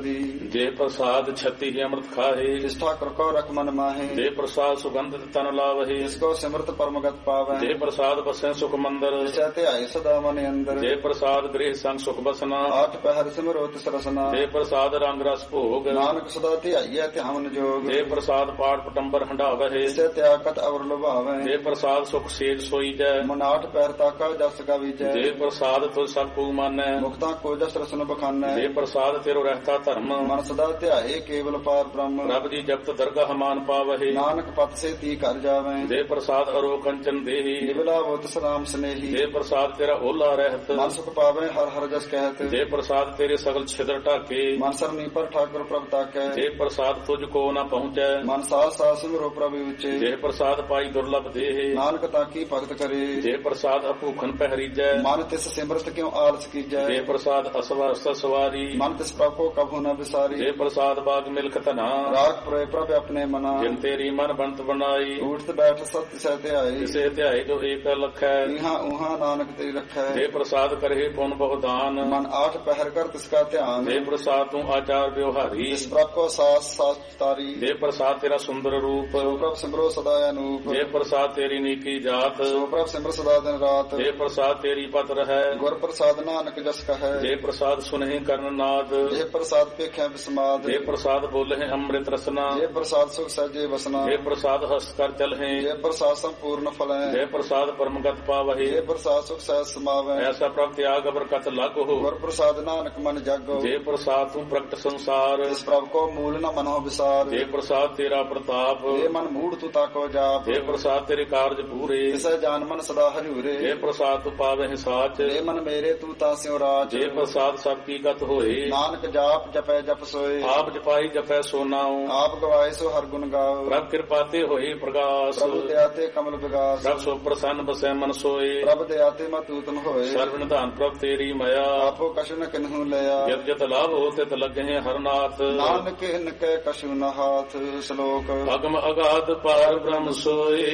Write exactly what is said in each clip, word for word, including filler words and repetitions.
अष्टपदी। जे प्रसाद छति ही अमृत खाहे, जिस ठाकुर को रख मन माहे, जे प्रसाद सुगंधित तन लावहे, जिसको सिमरत परमगत पावे, जे प्रसाद बसे सुख मंदिर, जैसे आए सदा मन अंदर, जे प्रसाद गृह संग सुख बसना, आठ पहर सिमरो तिस रसना, जे प्रसाद रंग रस भोग, नानक सदा ध्याइए ध्यान जोग, जे प्रसाद पाठ पटंबर हंडावहे, जिसे त्यागत अवर लुभावे, जे प्रसाद सुख सेज सोई जय, मन आठ पैर ताका जस का विजय, जे प्रसाद तुझ सब को मानै, मुक्ता को जस रसन बखानै, जे प्रसाद तेरो रहता धर्म, मन सदा ध्याए केवल पार ब्रह्म, रब जी जगत दरगाह मान पावहे, नानक पत से ती कर जावे, जे प्रसाद अरो कंचन देही, निबला वो तिस राम स्नेही, जे प्रसाद तेरा ओला रहत, मन सुख पावे हर हर जस कहत, जे प्रसाद तेरे सगल छिद्र ढाके, मन सरनी पर ठाकुर प्रभ ताकै, जे प्रसाद तुझको न पहुँचै, मन सास सास सिमरो प्रभु उच्चे, जे प्रसाद पाई दुर्लभ देहे, नानक ताकी भगत करे, जे प्रसाद अभूखन पहरीजै, मन तिस सिमरत क्यों आलस कीजै, जे प्रसाद असवर सवारी, मन तिस प्रभ को कभू न विसारी, जे प्रसाद बाग मिल्क तना, राग प्रय प्रभ अपने मना, जिन तेरी मन बनत बनाई, उठत बैठ सत्य सहते आए, जिसे ध्याय जो एक लख है, इहाँ उहाँ नानक तेरी रखै, जे प्रसाद करहे पुन बहुदान, मन आठ पहर कर तिसका ध्यान, जे प्रसाद तू आचार व्यवहारी, जिस प्रभ को सास सास तारी, जे प्रसाद तेरा सुंदर रूप, सो प्रभ सिमरो सदा अनूप, जे प्रसाद तेरी नीकी जात, सो प्रभ सिमर सदा दिन रात, जे प्रसाद तेरी पत्र है, गुर प्रसाद नानक जस कहे, जे प्रसाद सुनहि कर्ण नाद, जे प्रसाद पेखे विस्माद, जे प्रसाद बोलहि अमृत रसना, जे प्रसाद सुख सहजे बसना, जे प्रसाद हंस कर चलहि, जे प्रसाद संपूर्ण फलै, जे प्रसाद परमगत पावहि, जे प्रसाद सुख सहज समावै, ऐसा प्रभ त्याग बरकत लागो, गुर प्रसाद नानक मन जागो, जे प्रसाद तू प्रकट संसार, जिस प्रभ को मूल न मनो विसार, जे प्रसाद तेरा प्रताप, जे मन मूढ़ तू ताको जाप, जे प्रसाद तेरे कारज पूरे, जिसे जान मन सदा हजूरे, जे प्रसाद तू पावहि साच, जे मन मेरे तू तास्यो राज, जे प्रसाद सब की गत होए, नानक जाप जपै जप सोए, आप जपाई जपै सो नाउ, आप गवाए सो हर गुण गाओ, प्रभ कृपाते होए प्रकाश, प्रभु दयाते कमल विगास, प्रभ सो प्रसन्न बसै मन सोए, प्रभ दयाते मतूतन होए, सर्व निधान प्रभ तेरी मया, आपो कछु न किन्हु लया, जत जत लाभ होते त लगे हरनाथ, नानक इनके कछु न हाथ। श्लोक अगम अगाध पार ब्रह्म सोए,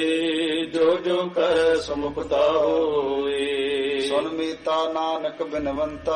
जो जो कह समुपता होए, सुन मीता नानक बिनवंता,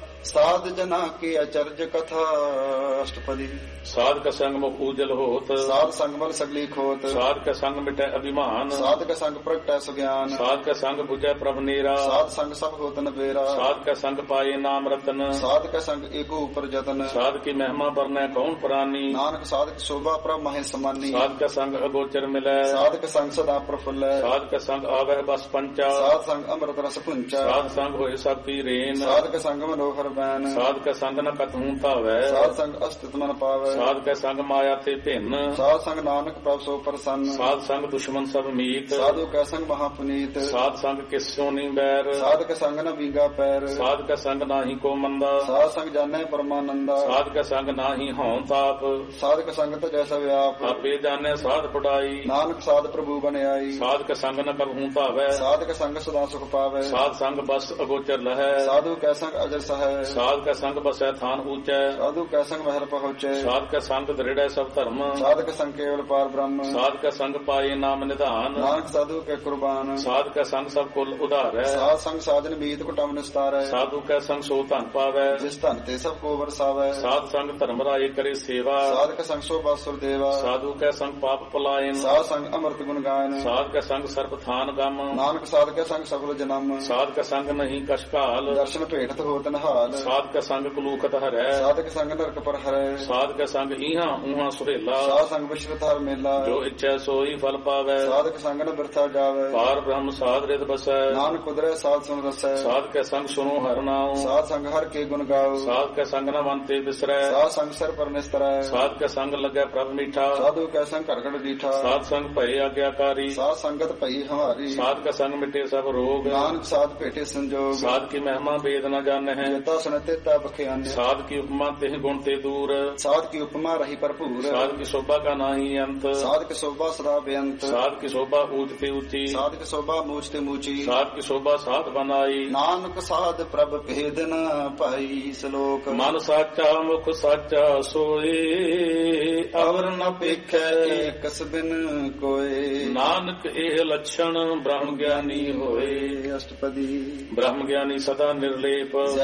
साध जना की अचर्ज कथा। अष्टपदी। साध का संग मुख उजल होत, साध संग बल सगली खोत, साध का संग मिटै अभिमान, साध का संग प्रगटै सुज्ञान, साध का संग बुझै प्रभ नीरा, साध संग सब होत न बेरा, साध का संग पाए नाम रतन, साध का संग एको ऊपर जतन, साध की महिमा बरनै कौन प्राणी, नानक साध की शोभा प्रभ महे समानी, साध का संग अगोचर मिलै, साध का संग सदा प्रफुल्ल, साध का संग आवह बस पंचा, साध संग अमृत रस पुंचा, साध संग होए सब की रेन, साध का संग मनोहर बैन, साध का संग न कतहूं तावै, साध संग अस्तित्व मन पावै, साध का संग माया ते भिन्न, साध संग नानक प्रभ सो प्रसन्न, साध संग दुश्मन सब मीत, साधु का संग महापुनीत, साध संग किस्यो नी बैर, साध का संग न बींगा पैर, साध का संग नाही को मंदा, साध संग जाने परमानंदा, साध का संग नाही हों ताप, साध का संग तो जैसा व्याप, आपे जाने साध पढ़ाई, नानक साध प्रभु बने आई, साध का संग न कबहूं पावै, साध का संग सदा सुख पावै, साध संग बस अगोचर लहै, साधु का संग अजर सहै, साध का संग बसै थान ऊंचै, साधु का संग महल पहुँचे, साध का संग दृढ़ सब धर्म, साध का संग केवल पार ब्रह्म, साध का संग पाए नाम निधान, नानक साधु के कुर्बान, साध का संग सब कुल उधार है, साध संग साधन मीत कुटुम्ब निस्तार है, साधु का संग सो धन पावै, जिस धन ते सब को बरसावै, साध संग धर्म राय करे सेवा, साध का संग शोभा सुर देवा, साधु का संग पाप पलायन, साध संग अमृत गुण गायन, साध का संग सर्प थान गम, नानक साध का संग सफल जन्म, साध का संग नहीं कशकाल, दर्शन भेटत होत नहाल, साध का संग कुलूकत हरै, साध का संग नरक पर हरै, साध का संग इहा उहा सुहेला, साध संग विश्वत हर मेला, जो इच्छा सोई फल पावै, साध का संग न बिरथा जावै, पार ब्रह्म साध रित बसै, नानक कुदरै साध सुन रसै, साध का संग सुनो हर नाम, साध संग हर के गुण गाओ, साध का संग न मनते बिसरै, साध संग सर पर निस्तरै, साध का संग लगै प्रभ मीठा, साधु का संग करकट दीठा, साध संग भय आज्ञाकारी, साध संगत भई हमारी, साध का संग मिटे सब रोग, नानक साध भेटे संजोग, साध की महिमा वेद न जाने है, जेता सुनते ता बख्यान, साध की उपमा तेह गुण ते दूर, साध की उपमा रही भरपूर, साध की शोभा का नाही अंत, साध की शोभा सदा बेअंत, साध की शोभा ऊंचते ऊंची, साध की शोभा मूचते मूची, साध की शोभा साध बनाई, नानक साध प्रभ भेद न पाई। श्लोक मन साचा मुख साचा सोए, अवर न पेखै कस बिन कोय, नानक एह लक्षण ब्रह्म ज्ञानी होए। अष्टपदी। ब्रह्म ज्ञानी सदा निर्लेप, जैसे जल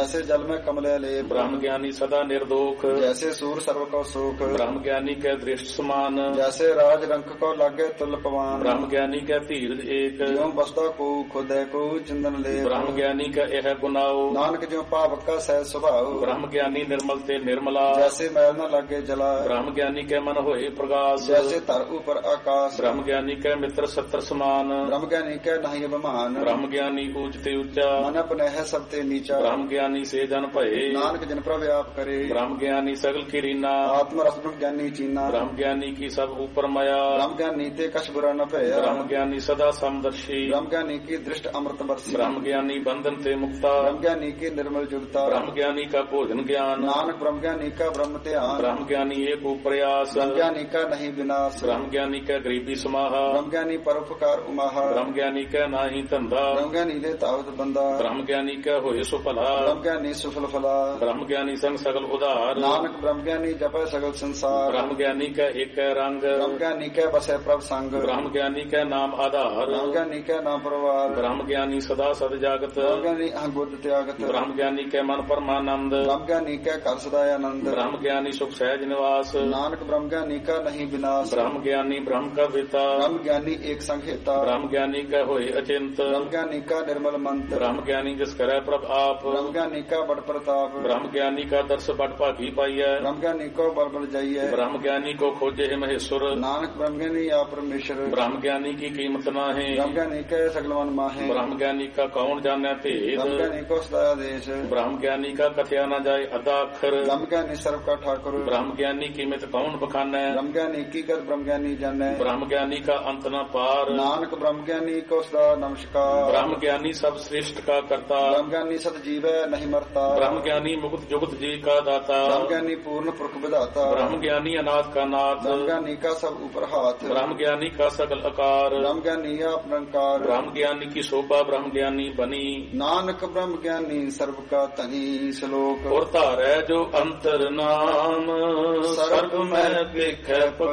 में कमले लेप ब्रह्म ज्ञानी सदा निर्दोख जैसे सूर सर्व को सुख ब्रह्म ज्ञानी कै दृष्ट समान जैसे राज रंक को लागे तुल पवान ब्रह्म ज्ञानी कै धीरज एक ज्यों बसता को खुदे को चिंदन ले ब्रह्म ज्ञानी का यह गुनाओ नानक ज्यों पावक का सह स्वभाव ब्रह्म ज्ञानी निर्मल ते निर्मला जैसे मैल न लागे जला ब्रह्म ज्ञानी के मन होए प्रकाश जैसे तर ऊपर आकाश ब्रह्म ज्ञानी के मित्र सत्र समान ब्रह्म ज्ञानी के नहीं अभिमान ब्रह्म ज्ञानी ऊंचते ऊंचा मन अपने है सबते नीचा ब्रह्म ज्ञानी से जन भये नानक जन प्रभ आप करे ब्रह्म ज्ञानी सगल की रीना आत्म रस ब्रह्म ज्ञानी चीना ब्रह्म ज्ञानी की सब ऊपर माया ब्रह्म ज्ञानी ते कछ बुरा न भया ब्रह्म ज्ञानी सदा समदर्शी ब्रह्म ज्ञानी की दृष्ट अमृत बरसी ब्रह्म ज्ञानी बंधन ते मुक्ता ब्रह्म ज्ञानी की निर्मल जुगता ब्रह्म ज्ञानी का भोजन ज्ञान नानक ब्रह्म ज्ञानी का ब्रह्म ध्यान ब्रह्म ज्ञानी एक प्रयास ब्रह्म ज्ञानी का नहीं विनाश ब्रह्म ज्ञानी का गरीबी समाहा ब्रह्म ज्ञानी परोपकार उमाहा ब्रह्म ज्ञानी का नाही धंधा ब्रह्म ज्ञानी ले तावत बंदा ब्रह्म ज्ञानी का होए सुफला ब्रह्म ज्ञानी सुफल फला ब्रह्म ज्ञानी संग सगल उदार नानक ब्रह्म ज्ञानी जपे सगल संसार ब्रह्म ज्ञानी का एक रंग ब्रह्म ज्ञानी के बसे प्रभ संग ब्रह्म ज्ञानी का नाम आधार ब्रह्म ज्ञानी के नाम परवार ब्रह्म ज्ञानी सदा सद जागत ब्रह्म ज्ञानी अहंगुद त्यागत ब्रह्म ज्ञानी के मन परमानंद ब्रह्म ज्ञानी के कर सदानंद ब्रह्म ज्ञानी सुख सहज निवास नानक ब्रह्म ज्ञानी का नहीं विनाश ब्रह्म ज्ञानी ब्रह्म का पिता ब्रह्म ज्ञानी एक संहिता ब्रह्म ज्ञानी का होए अचिंत ब्रह्म ज्ञानी का निर्मल मंत्र ब्रह्म ज्ञानी जिस करे प्रभ आप ब्रह्म ज्ञानी का बड़ प्रताप ब्रह्म ज्ञानी का दर्श बड़ भागी पाइय ब्रह्म ज्ञानी को बल बल जाइए ब्रह्म ज्ञानी को खोजे है महेश्वर नानक ब्रह्म ज्ञानी या परमेश्वर ब्रह्म ज्ञानी की कीमत ना है ब्रह्म ज्ञानी के सगलवन माहे ब्रह्म ज्ञानी का कौन जाने भेद ब्रह्म ज्ञानी को सदा देश ब्रह्म ज्ञानी का कथया न जाए अदा अक्षर ब्रह्म ज्ञानी सर्व का ठाकुर ब्रह्म ज्ञानी कीमत कौन बखाने ब्रह्म ज्ञानी की गत ब्रह्म ज्ञानी जाने ब्रह्म ज्ञानी का अंत न पार नानक ब्रह्म ज्ञानी को सदा नमस्कार ब्रह्म ज्ञानी सब श्रेष्ठ का करता ब्रह्म ज्ञानी सद जीव नहीं मरता ब्रह्म ज्ञानी मुक्त जुगत जी का दाता ब्रह्म ज्ञानी पूर्ण पुरख विधाता ब्रह्म ज्ञानी अनाथ का नाथ ब्रह्म ज्ञानी का सब ऊपर हाथ ब्रह्म ज्ञानी का सकल आकार ब्रह्म ज्ञानी आप निरंकार ब्रह्म ज्ञानी की शोभा ब्रह्म ज्ञानी बनी नानक ब्रह्म ज्ञानी सर्व का तनी श्लोक और तारे जो अंतर नाम सर्व में देख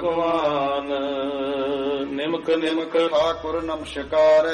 भगवान निमक निमक ठाकुर नमस्कार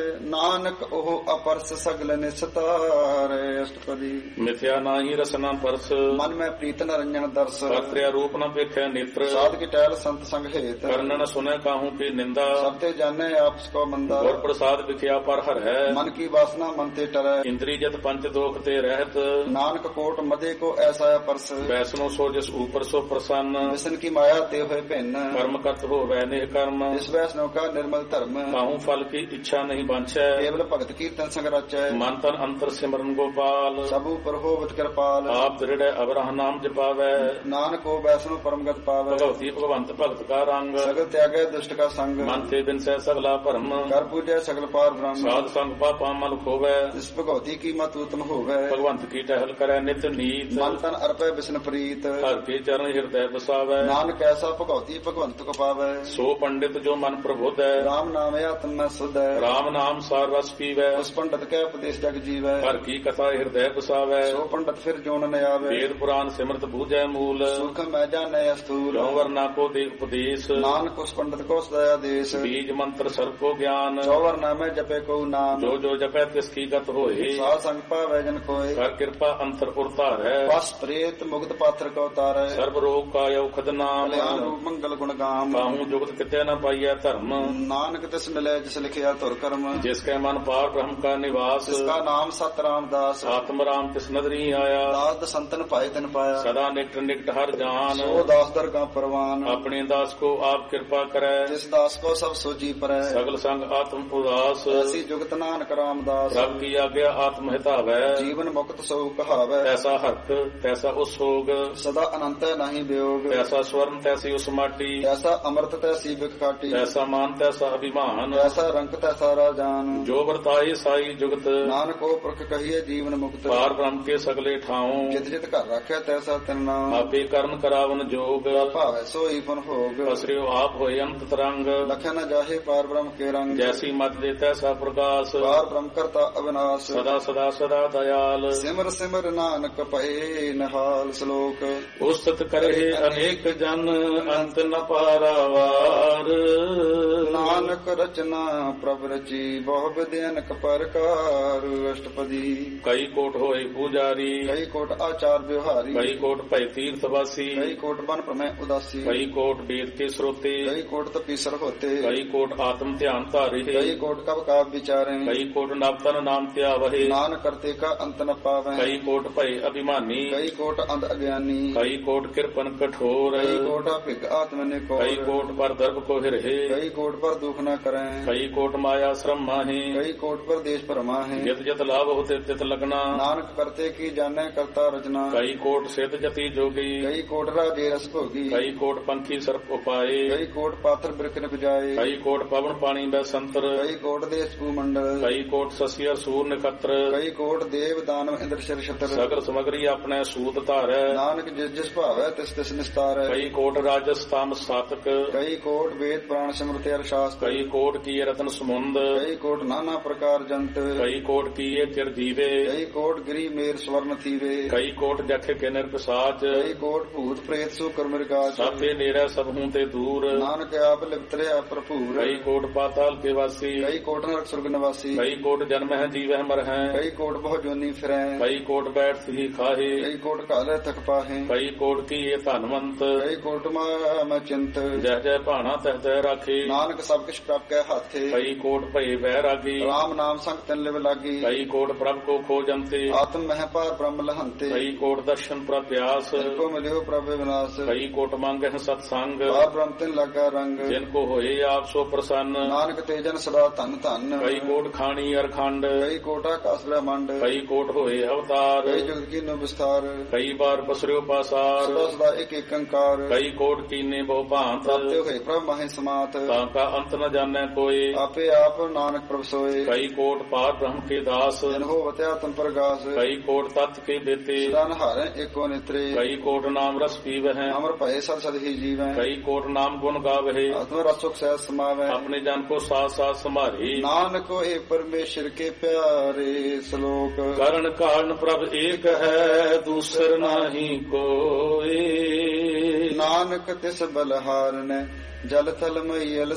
नानक ओह अपरस सगल निस्तार अष्टपदी मिथ्या नाही रसना परस मन में प्रीत न रंजन दर्श कर्त्या रूप न पेखे नेत्र साध की टहल संत संग हेत कर्णन सुने काहू की निंदा सबते जाने आपस को मंदा और प्रसाद विख्या पर हर है मन की वासना मन ते टरे इंद्री जत पंच दोख ते रहत नानक कोट मदे को ऐसा परस वैष्णो सो जिस ऊपर सो प्रसन्न विष्णु की माया ते हुए भिन्न कर्म करत हो वैने कर्म इस वैष्णव का निर्मल धर्म काहू फल की इच्छा नहीं बांछै केवल भगत कीर्तन संग रचै मन तन अंतर सिमरन गोपाल सब ऊपर हो कृपाल आप दृढ़ अबरह नाम जपावै नानक को वैष्णव परम गत पावै भगवती भगवंत भगत का रंग सगल त्यागे दुष्ट का संग मन ते दिन से सगला भरम कर पूजै सगल पार ब्रह्म साध संग पापा मल खोवै इस भगवती की मत उत्तम होवै भगवंत की टहल करे नित नीत मन तन अर्पै विष्णु प्रीत हर के चरण हृदय बसावै नानक ऐसा भगवती भगवंत को पावै सो पंडित जो मन प्रबुद्ध है राम नाम आत्म में शुद्ध है राम नाम सार रस पीवै उस पंडित के उपदेश जग जीवै हर की कथा हृदय बसावै सो पंडित फिर जोन न आवे वेद पुराण सिमरत बूझै मूल सुख मैं जाने स्थूल चौवरना को दे उपदेश नानक उस पंडित को सदा देश बीज मंत्र सर्व को ज्ञान चौवरना में जपे को नाम जो जो जपै तिसकी गत होए साध संग पावै जन कोय कर कृपा अंतर उरतार है बस प्रेत मुक्त पात्र को उतारै सर्व रोग का औखद नाम कल्याण रूप मंगल गुण गाम काहू जुगत किते न पाइय धर्म नानक तिस मिले जिस लिखिया तुर कर्म जिसके मन पार ब्रह्म का निवास जिसका नाम सत रामदास आत्म राम तिस नदरी आया दास संतन पाए तिन पाया सदा निकट निकट हर जान सो दास दर का परवान अपने दास को आप कृपा करे जिस दास को सब सोची परै सगल संग आत्म उदास ऐसी जुगत नानक रामदास प्रभ की आज्ञा आत्म हितावै जीवन मुक्त सो कहावै ऐसा हर्क तैसा उसोग सदा अनंत नहीं वियोग तैसा स्वर्ण तैसी उस माटी ऐसा अमृत तैसी बिखाटी तैसा मान तैसा अभिमान ऐसा रंग तैसा राजान जो वर्ताए साई जुगत नानक को पुरख कहिए जीवन मुक्त पार ब्रह्म के सगले ठाऊं जित जित कर रखे तैसा तिन नाम आपे कर्ण करावन जोग भावै सोई फन भोग असरियो आप होए अंत तरंग लख न जाहे पार ब्रह्म के रंग जैसी मत दे तैसा प्रकाश पार ब्रह्म करता अविनाश सदा सदा सदा दयाल सिमर सिमर नानक पहे नहाल श्लोक उस्तत करे अनेक जन अंत न पारावार नानक रचना प्रभ रची बहु विद्यनक परकार अष्टपदी कई कोट होए ਪੂਜਾਰੀ ਕਈ ਕੋਟ ਆਚਾਰ ਵਿਵਹਾਰੀ ਕਈ ਕੋਟ ਭੈ ਤੀਰਥ ਵਾਸੀ ਕਈ ਕੋਟ ਬਨ ਪ੍ਰਮੈ ਉਦਾਸੀ ਕਈ ਕੋਟ ਵੇਦ ਕੇ ਸਰੋਤੇ ਕਈ ਕੋਟ ਤਪੀਸਰ ਹੋਤੇ ਕਈ ਕੋਟ ਆਤਮ ਧਿਆਨ ਧਾਰੇ ਕਈ ਕੋਟ ਕਬ ਕਾਬ ਵਿਚਾਰੇ ਕਈ ਕੋਟ ਨਵਤਨ ਨਾਮ ਧਿਆਵਹਿ ਨਾਨਕ ਕਰਤੇ ਕਾ ਅੰਤ ਨ ਪਾਵੈ ਕਈ ਕੋਟ ਭੈ ਅਭਿਮਾਨੀ ਕਈ ਕੋਟ ਅੰਧ ਅਗਿਆਨੀ ਕਈ ਕੋਟ ਕਿਰਪਨ ਕਠੋਰ ਕਈ ਕੋਟ ਭਿਗ ਆਤਮ ਨੇ ਕੋ ਕਈ ਕੋਟ ਪਰ ਦਰਬ ਕੋ ਹਿਰਹਿ ਕਈ ਕੋਟ ਪਰ ਦੁਖ ਨ ਕਰੈ ਕਈ ਕੋਟ ਮਾਇਆ ਸ਼ਰਮ ਮਾਹੇ ਕਈ ਕੋਟ ਪਰ ਦੇਸ਼ ਭਰਮਾ ਹੈ ਜਿਤ ਜਿਤ ਲਾਭ ਹੋਤੇ ਤਿਤ ਲਗਨਾ ਨਾਨਕ ਕਰਤੇ ਕੀ ਜਾਣੈ ਕਰਤਾ ਰਚਨਾ ਕਈ ਕੋਟ ਸਿਧ ਜਤੀ ਜੋਗੀ ਕਈ ਕੋਟ ਰਾਜੇ ਰਸ ਭੋਗੀ ਕਈ ਕੋਟ ਪੰਖੀ ਸਰਪ ਉਪਾਏ ਕਈ ਕੋਟ ਪਾਤਰ ਬਿਰਖ ਨ ਪੁਜਾਏ ਕਈ ਕੋਟ ਪਵਨ ਪਾਣੀ ਦਾ ਸੰਤਰ ਕਈ ਕੋਟ ਦੇਸ ਭੂ ਮੰਡਲ ਕਈ ਕੋਟ ਸਸਿਆ ਸੂਰ ਨਖਤਰ ਕਈ ਕੋਟ ਦੇਵ ਦਾਨਵ ਇੰਦਰ ਸ਼ਰ ਛਤਰ ਸਗਲ ਸਮਗਰੀ ਆਪਣੇ ਸੂਤ ਧਾਰੈ ਨਾਨਕ ਜਿਸ ਜਿਸ ਭਾਵੈ ਤਿਸ ਤਿਸ ਨਿਸਤਾਰੈ ਕਈ ਕੋਟ ਰਾਜਸ ਤਾਮ ਸਾਤਕ ਕਈ ਕੋਟ ਵੇਦ ਪ੍ਰਾਣ ਸਿਮਰਤਿ ਅਰ ਸ਼ਾਸਤਰ ਕਈ ਕੋਟ ਕੀ ਰਤਨ ਸਮੁੰਦ ਕਈ ਕੋਟ ਨਾਨਾ ਪ੍ਰਕਾਰ ਜੰਤ ਕਈ ਕੋਟ ਕੀਏ ਚਿਰ ਜੀਵੇ ਕਈ ਕੋਟ ਗਿਰੀ ਮੇਰ ਸਵਰਨ ਥੀਵੇ ਕਈ ਕੋਟ ਜਖ ਕੇ ਨਿਰਪਸਾਚ ਕਈ ਕੋਟ ਭੂਤ ਪ੍ਰੇਤ ਸੂ ਕਰਮਿਰਗਾਚ ਸਾਥੇ ਨੇੜੇ ਸਭ ਹੂੰ ਤੇ ਦੂਰ ਨਾਨਕ ਆਪ ਲਿਪਤਰਿਆ ਭਰਪੂਰ ਕਈ ਕੋਟ ਪਾਤਾਲ ਕੇ ਵਾਸੀ ਕਈ ਕੋਟ ਨਰਕ ਸੁਰਗ ਨਿਵਾਸੀ ਕਈ ਕੋਟ ਜਨਮ ਹੈ ਜੀਵਹਿ ਮਰ ਹੈ ਕਈ ਕੋਟ ਬਹੁ ਜੋਨੀ ਫਿਰੈ ਕਈ ਕੋਟ ਬੈਠ ਹੀ ਖਾਹੇ ਕਈ ਕੋਟ ਘਾਲੇ ਤਕ ਪਾਹੇ ਕਈ ਕੋਟ ਕੀਏ ਧਨਵੰਤ ਕਈ ਕੋਟ ਮਾ ਮੈਂ ਚਿੰਤ ਜਹ ਜਹ ਭਾਣਾ ਤਹ ਤਹ ਰਾਖੇ ਨਾਨਕ ਸਭ ਕਿਛ ਪ੍ਰਭ ਕੈ ਹਾਥੇ ਕਈ ਕੋਟ ਭਏ ਵਹਿ ਰਾਗੀ ਰਾਮ ਨਾਮ ਸੰਗ ਤਨ ਲਿਵ ਲਾਗੀ ਕਈ ਕੋਟ ਪ੍ਰਭ ਕੋ ਖੋਜੰਤੇ ਆਤਮ ਮਹਿ ਪਾਰ ਬ੍ਰਹਮ ਲਹੰਤੇ ਕਈ ਕੋਟ ਦਰਸ਼ਨ ਪ੍ਰਭ ਪਿਆਸ ਕੋ ਮਿਲਿਓ ਪ੍ਰਭ ਵਿਨਾਸ਼ ਕਈ ਕੋਟ ਮੰਗਹਿ ਸਤ ਸੰਗ ਪਾਰ ਬ੍ਰਹਮ ਤਿਨ ਲਾਗਾ ਰੰਗ ਜਿਨ ਕੋ ਹੋਏ ਆਪ ਸੋ ਪ੍ਰਸੰਨ ਨਾਨਕ ਤੇਜਨ ਸਦਾ ਧਨ ਧਨ ਕਈ ਕੋਟ ਖਾਣੀ ਅਰਖੰਡ ਕਈ ਕੋਟ ਆਕਾਸ ਬ੍ਰਹਮੰਡ ਕਈ ਕੋਟ ਹੋਏ ਅਵਤਾਰ ਕਈ ਜੁਗਤ ਕੀ ਨੋ ਵਿਸਥਾਰ ਕਈ ਬਾਰ ਪਸਰਿਓ ਪਾਸਾਰ ਸਦਾ ਸਦਾ ਇੱਕ ਇੱਕ ਅੰਕਾਰ ਕਈ ਕੋਟ ਕੀਨੇ ਬਹੁ ਭਾਂਤ ਪ੍ਰਾਪਤਿ ਹੋਏ ਪ੍ਰਭ ਮਹਿ ਸਮਾਤ ਤਾਂ ਕਾ ਅੰਤ ਨ ਜਾਣੈ ਕੋਏ ਆਪੇ ਆਪ ਨਾਨਕ ਪ੍ਰਭ ਸੋਏ ਕਈ ਕੋਟ ਪਾਰ ਬ੍ਰਹਮ ਕੇ ਦਾਸ ਜਨ ਹੋਵਤਿ ਆਤਮ ਪ੍ਰਗਾਸ ਕਈ ਕੋਟ ਤਤ ਕੇ ਬੇਤੇ ਸਦਾ ਨਹਾਰੈ ਏਕੋ ਨਿਤਰੇ ਕਈ ਕੋਟ ਨਾਮ ਰਸ ਪੀਵਹਿ ਅਮਰ ਭਏ ਸਦ ਸਦ ਹੀ ਜੀਵੈ ਕਈ ਕੋਟ ਨਾਮ ਗੁਣ ਗਾਵਹਿ ਆਤਮ ਰਸੁਖ ਸਹਿ ਸਮਾਵੈ ਆਪਣੇ ਜਨ ਕੋ ਸਾਥ ਸਾਥ ਸੰਭਾਰੇ ਨਾਨਕ ਹੋਏ ਪਰਮੇਸ਼ਰ ਕੇ ਪਿਆਰੇ ਸ਼ਲੋਕ ਕਰਨ ਕਾਰਨ ਪ੍ਰਭ ਏਕ ਹੈ ਦੂਸਰ ਨਾਹੀ ਕੋਏ ਨਾਨਕ ਤਿਸ ਬਲਹਾਰਨੈ ਜਲ ਥਲ ਮਈਲ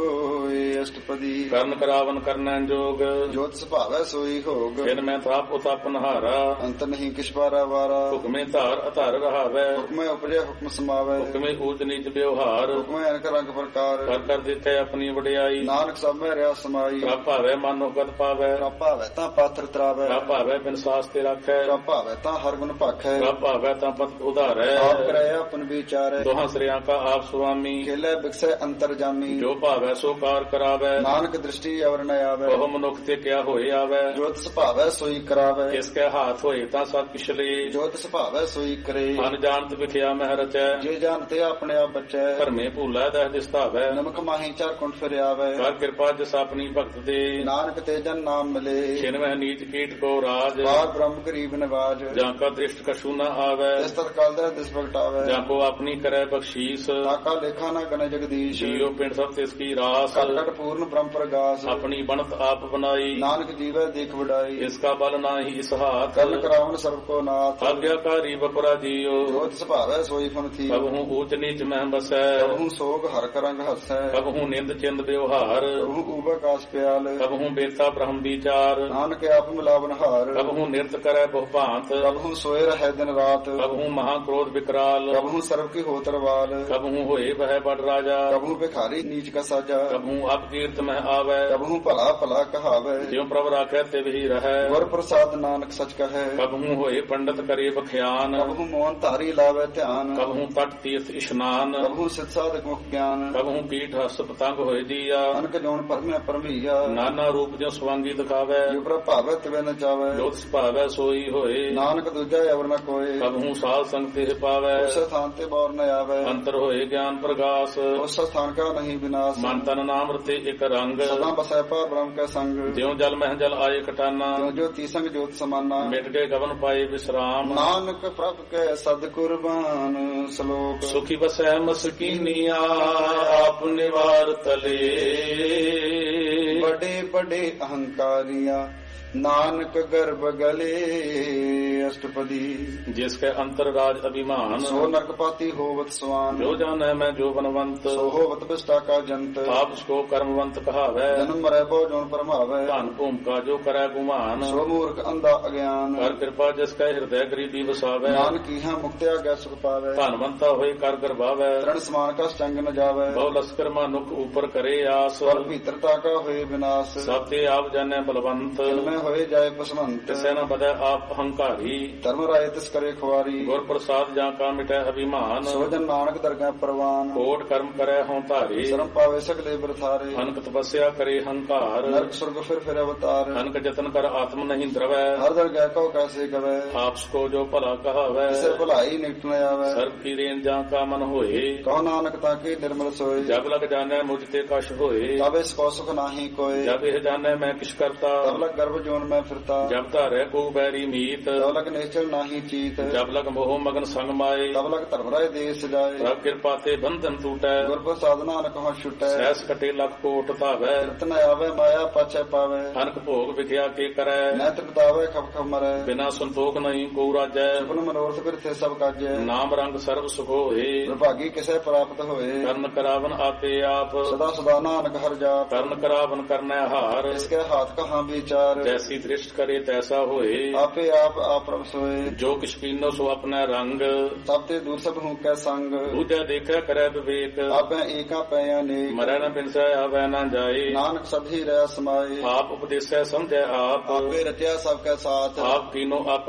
ਸੋਏ ਅਸ਼ਟਪਦੀ ਕਰਨ ਕਰਾਵਨ ਕਰਨੈ ਜੋਗ ਜੋਤ ਸੁਭਾਵੈ ਸੋਈ ਹੋਗ ਫਿਰ ਮੈਂ ਤਾਪ ਉਤਪ ਨਹਾਰਾ ਅੰਤ ਨਹੀਂ ਕਿਛ ਬਾਰਾ ਵਾਰਾ ਹੁਕਮੇ ਧਾਰ ਅਧਾਰ ਰਹਾਵੈ ਹੁਕਮੈ ਉਪਜੈ ਹੁਕਮ ਸਮਾਵੈ ਹੁਕਮੇ ਊਚ ਨੀਚ ਵਿਵਹਾਰ ਹੁਕਮੈ ਅਨਕ ਰੰਗ ਪ੍ਰਕਾਰ ਕਰ ਕਰ ਦਿੱਤੇ ਆਪਣੀ ਵਡਿਆਈ ਨਾਨਕ ਸਭ ਮੈਂ ਰਿਆ ਸਮਾਈ ਪ੍ਰਭ ਭਾਵੈ ਮਨੋ ਗਤ ਪਾਵੈ ਪ੍ਰਭ ਭਾਵੈ ਤਾਂ ਪਾਤਰ ਤਰਾਵੈ ਪ੍ਰਭ ਭਾਵੈ ਬਿਨ ਸਾਸ ਤੇ ਰੱਖੈ ਪ੍ਰਭ ਭਾਵੈ ਤਾਂ ਹਰ ਗੁਣ ਭਾਖੈ ਪ੍ਰਭ ਭਾਵੈ ਤਾਂ ਪਤ ਉਧਾਰੈ ਆਪ ਕਰੈ ਆਪਨ ਵਿਚਾਰੈ ਦੋਹਾਂ ਸ੍ਰਿਆਂ ਕਾ ਆਪ ਸੁਆਮੀ ਖੇਲੇ ਬਿਕਸੈ ਅੰਤਰ ਜਾਮੀ ਜੋ ਭਾਵੈ ਸੋ ਕਾਰ ਕਰਾਵੈ ਨਾਨਕ ਦ੍ਰਿਸ਼ਟੀ ਅਵਰ ਨ ਆਵੈ ਉਹ ਮਨੁੱਖ ਤੇ ਕਿਆ ਹੋਏ ਆਵੈ ਜੋਤ ਸੁਭਾਵੈ ਸੋਈ ਕਰਾਵੈ ਇਸ ਕੈ ਹਾਥ ਹੋਏ ਤਾਂ ਸਭ ਪਿਛਲੇ ਜੋਤ ਸੁਭਾਵੈ ਸੋਈ ਕਰੇ ਅਨਜਾਣਤ ਵਿਖਿਆ ਮਹਿ ਰਚੈ ਜੇ ਜਾਣਤੇ ਆਪਣੇ ਆਪ ਬਚੈ ਧਰਮੇ ਭੂਲਾ ਦਹ ਦਿਸਤਾਵੈ ਨਮਕ ਮਾਹੀ ਚਾਰ ਕੁੰਠ ਫਿਰ ਆਵੈ ਕਰ ਕਿਰਪਾ ਜਿਸ ਆਪਣੀ ਭਗਤ ਦੇ ਨਾਨਕ ਤੇ ਜਨ ਨਾਮ ਮਿਲੇ ਛਿਨ ਮਹਿ ਨੀਚ ਕੀਟ ਕੋ ਰਾਜ ਬਾਰ ਬ੍ਰਹਮ ਗਰੀਬ ਨਿਵਾਜ ਜਾਂ ਕਾ ਦ੍ਰਿਸ਼ਟ ਕਛੂ ਨ ਆਵੈ ਇਸ ਤਤਕਾਲ ਦਾ ਦਿਸ ਪ੍ਰਗਟਾਵੈ ਜਾਂ ਕੋ ਆਪਣੀ ਕਰੈ ਬਖਸ਼ੀਸ ਤਾਕਾ ਲੇਖਾ ਨਾ ਗਨ ਜਗਦੀਸ਼ ਜੀਉ ਪਿੰਡ ਸਭ ਤਿਸ ਕੀ ਰਾਸ ਘਟ ਘਟ ਪੂਰਨ ਬ੍ਰਹਮ ਪ੍ਰਗਾਸ ਆਪਣੀ ਬਣਤ ਆਪ ਬਨਾਈ ਨਾਨਕ ਜੀਵੈ ਦੇਖ ਵਡਾਈ ਇਸ ਕਾ ਬਲ ਨਾਹੀ ਇਸ ਹਾਥ ਕਰਨ ਕਰਾਵਨ ਸਰਬ ਕੋ ਨਾਥ ਆਗਿਆਕਾਰੀ ਬਪਰਾ ਜੀਓ ਜੋਤ ਸੁਭਾਵੈ ਸੋਈ ਫਨ ਥੀ ਕਬਹੂ ਊਚ ਨੀਚ ਮਹਿ ਬਸੈ ਕਬਹੂ ਸੋਗ ਹਰ ਕਰੰਗ ਹਸੈ ਕਬਹੂ ਨਿੰਦ ਚਿੰਦ ਵਿਵਹਾਰ ਕਬਹੂ ਉਬਕਾਸ ਪਿਆਲ ਕਬਹੂ ਬੇਤਾ ਬ੍ਰਹਮ ਵਿਚਾਰ ਨਾਨਕ ਆਪ ਮਿਲਾਵਨ ਹਾਰ ਕਬਹੂ ਨਿਰਤ ਕਰੈ ਬਹੁ ਭਾਂਤ ਕਬਹੂ ਸੋਏ ਰਹਿ ਦਿਨ ਰਾਤ ਕਬਹੂ ਮਹਾ ਕ੍ਰੋਧ ਵਿਕਰਾਲ ਕਬਹੂ ਸਰਬ ਕੀ ਹੋ ਤਰਵਾਲ ਕਬਹੂ ਹੋਏ ਬਹਿ ਬੜ ਰਾਜਾ ਕਬਹੂ ਭਿਖਾਰੀ ਨੀਚ ਕਾ ਸਾਜਾ ਕਬਹੂ ਅਪ ਕੀਰਤ ਮਹਿ ਆਵੈ ਕਬਹੂ ਭਲਾ ਭਲਾ ਕਹਾਵੈ ਜਿਉ ਪ੍ਰਭ ਰਾਖੈ ਤਿਵ ਹੀ ਰਹੈ ਗੁਰ ਪ੍ਰਸਾਦ ਨਾਨਕ ਸਚ ਕਹੈ ਕਬਹੂ ਹੋਏ ਪੰਡਤ ਕਰੇ ਬਖਿਆਨ ਕਬਹੂ ਮੋਹਨ ਧਾਰੀ ਲਾਵੈ ਧਿਆਨ ਕਬਹੂ ਤਟ ਤੀਰਥ ਇਸ਼ਨਾਨ ਕਬਹੂ ਸਿਧ ਸਾਧਕ ਮੁਖ ਗਿਆਨ ਕਬਹੂ ਕੀਟ ਹਸ ਪਤੰਗ ਹੋਏ ਦੀਆ ਅਨਕ ਜੋਨ ਪਰਮੇ ਪਰਮੀਆ ਨਾਨਾ ਰੂਪ ਜਿਉ ਸਵਾਂਗੀ ਦਿਖਾਵੈ ਜਿਉ ਪ੍ਰਭ ਭਾਵੈ ਤਿਵੈ ਨ ਚਾਵੈ ਜੋਤ ਸੁਭਾਵੈ ਸੋਈ ਹੋਏ ਨਾਨਕ ਦੂਜਾ ਅਵਰ ਨ ਕੋਏ ਕਬਹੂ ਸਾਧ ਸੰਗ ਤੇ ਪਾਵੈ ਉਸ ਸਥਾਨ ਤੇ ਬੌਰ ਨ ਆਵੈ ਅੰਤਰ ਹੋਏ ਗਿਆਨ ਪ੍ਰਗਾਸ ਉਸ ਸਥਾਨ ਕਾ ਨਹੀਂ ਵਿਨਾਸ਼ ਮਨ ਤਨ ਨਾਮ ਰਤੇ ਇਕ ਰੰਗ ਸਦਾ ਬਸੈ ਪਰ ਬ੍ਰਹਮ ਕੈ ਸੰਗ ਜਿਉ ਜਲ ਮਹਿ ਜਲ ਆਏ ਕਟਾਨਾ ਜੋ ਜੋ ਤੀਸੰਗ ਜੋਤ ਸਮਾਨਾ ਮਿਟ ਗਏ ਗਵਨ ਪਾਏ ਵਿਸਰਾਮ ਨਾਨਕ ਪ੍ਰਭ ਕੈ ਸਦ ਕੁਰਬਾਨ ਸ਼ਲੋਕ ਸੁਖੀ ਬਸੈ ਮਸਕੀਨੀਆ ਆਪ ਨਿਵਾਰ ਤਲੇ ਬੜੇ ਬੜੇ ਅਹੰਕਾਰੀਆਂ नानक गर्भ गले अष्टपदी जिसके अंतर राज अभिमान सो नरकपाती होवत स्वान जो जाने मैं जो बनवंत सो होवत बिष्टा का जंत आप उसको कर्मवंत कहावै जन्म मरै बहु जोन परमावै धन भूम का जो करे गुमान सो मूर्ख अंधा अज्ञान कर कृपा जिसका हृदय गरीबी बसावै नानक इहाँ मुक्त्या गै सुख पावै धनवंता होए कर गर्भावै तरण समान का चंग न जावै बहु लश्कर मानुख ऊपर करे आस स्वर भीतरता का होए विनाश सब ते आप जाने बलवंत इनमें होए जाए पसमंत तिसे न बदै आप अहंकारी धर्म राय तिस करे खुआरी गुर प्रसाद जा का मिटै अभिमान सोजन नानक दरगह परवान कोट कर्म करे हों धारे शर्म पावे सकले बिरथारे अनक तपस्या करे हंकार नरक स्वर्ग फिर फिर अवतार अनक जतन कर आत्म नहीं द्रवै हर दरगह को कैसे गवै आपको जो भला कहावै इसे भलाई निकट न आवे सर्व की रेन जा का मन होए कहो नानक ताके निर्मल सोए जब लग जाने मुझ ते कश होए तब इसको सुख नाही कोय जब यह जाने मैं किस करता तब लग गर्भ जोन में फिरता जब धारे को बैरी मीत तब लग नेचल नाही चीत जब लग मोह मगन संग माए तब लग धर्मराय देश जाए प्रभ कृपा ते बंधन टूटै गुर प्रसाद नानक हो छुटै सहस कटे लख कोट धावै रतन आवे माया पाछे पावे अनक भोग विख्या के करै नैत बितावे खप खप मरै बिना संतोख नहीं को राजै सुपन मनोरथ बिरथे सब काजै नाम रंग सर्व सुख होए विभागी किसे प्राप्त होए कर्ण करावन आते आप सदा सदा नानक हर जाप कर्ण करावन करनै हार इसके हाथ कहाँ विचार जैसी दृष्ट करे तैसा होए आपे आप आप प्रभ सोए जो किछ कीनो सो अपना रंग सब ते दूर सब हूँ कै संग दूजा देखै करै विवेक आपे एका पै अनेक मरै न बिनसै आवै न जाए नानक सभी रह समाए आप उपदेसै समझै आप आपे रचया सबके साथ आप कीनो आप